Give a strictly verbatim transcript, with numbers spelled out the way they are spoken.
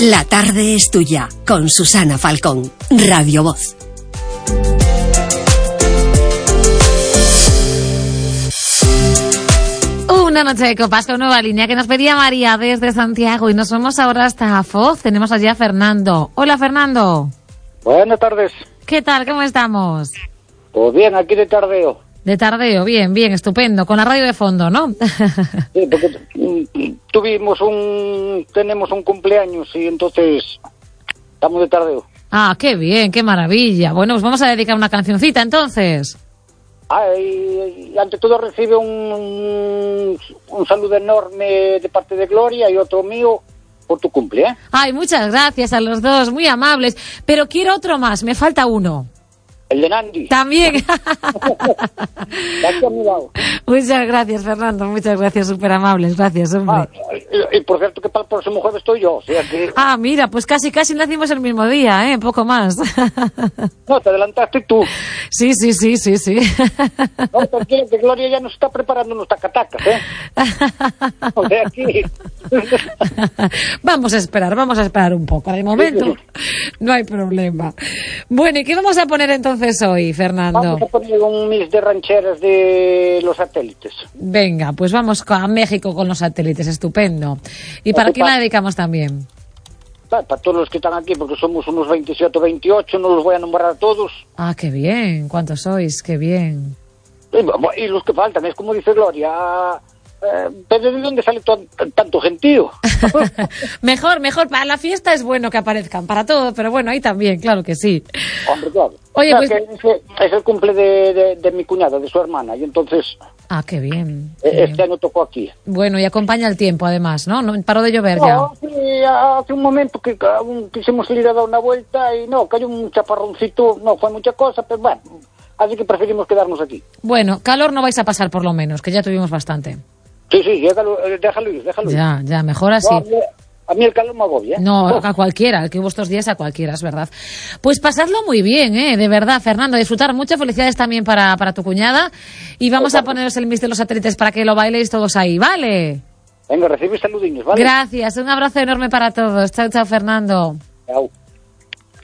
La tarde es tuya, con Susana Falcón, Radio Voz. Una noche de copas con nueva línea que nos pedía María desde Santiago y nos vamos ahora hasta Foz. Tenemos allí a Fernando. Hola, Fernando. Buenas tardes. ¿Qué tal? ¿Cómo estamos? Pues bien, aquí de tardeo. De tardeo, bien, bien, estupendo. Con la radio de fondo, ¿no? Sí, porque tuvimos un... tenemos un cumpleaños y entonces estamos de tardeo. Ah, qué bien, qué maravilla. Bueno, pues vamos a dedicar una cancioncita entonces. Ah, y, y ante todo recibe un, un, un saludo enorme de parte de Gloria y otro mío por tu cumple, ¿eh? Ay, muchas gracias a los dos, muy amables. Pero quiero otro más, me falta uno. El de Nandi. También. Aquí a mi lado. Muchas gracias, Fernando, muchas gracias, súper amables, gracias, hombre. Ah, y, y por cierto que para el próximo jueves estoy yo, o sea que... Ah, mira, pues casi, casi nacimos el mismo día, ¿eh? Poco más. No, te adelantaste tú. Sí, sí, sí, sí, sí. No, tranquilo, que Gloria ya nos está preparando unos tacatacas, ¿eh? O sea, aquí... Vamos a esperar, vamos a esperar un poco. De momento, no hay problema. Bueno, ¿y qué vamos a poner entonces hoy, Fernando? Vamos a poner un mix de rancheras de Los Satélites. Venga, pues vamos a México con Los Satélites, estupendo. ¿Y para quién la dedicamos también? Para, para todos los que están aquí, porque somos unos veintisiete o veintiocho, no los voy a nombrar a todos. Ah, qué bien, ¿cuántos sois? Qué bien. Y, y los que faltan, es como dice Gloria... Eh, pero ¿de dónde sale to- tanto gentío? Mejor, mejor, para la fiesta es bueno que aparezcan, para todo, pero bueno, ahí también, claro que sí. Hombre, claro. Oye, o sea, pues... que es, es el cumple de, de, de mi cuñada, de su hermana, y entonces... Ah, qué bien. Qué qué este bien. año tocó aquí. Bueno, y acompaña el tiempo, además, ¿no? No paró de llover No, ya. sí, hace un momento que aún quisimos salir a dar una vuelta y no, cayó un chaparroncito, no fue mucha cosa, pero bueno, así que preferimos quedarnos aquí. Bueno, calor no vais a pasar por lo menos, que ya tuvimos bastante. Sí, sí, déjalo, déjalo ir, déjalo ir. Ya, ya, mejor así. No, a, mí, a mí el calor me agobia, ¿eh? No, Oh. a cualquiera, el que hubo estos días a cualquiera, es verdad. Pues pasadlo muy bien, ¿eh? De verdad, Fernando, disfrutar mucho, felicidades también para, para tu cuñada. Y vamos a poneros el mix de Los Satélites para que lo bailéis todos ahí, ¿vale? Venga, recibid saludines, ¿vale? Gracias, un abrazo enorme para todos. Chao, chao, Fernando. Chao.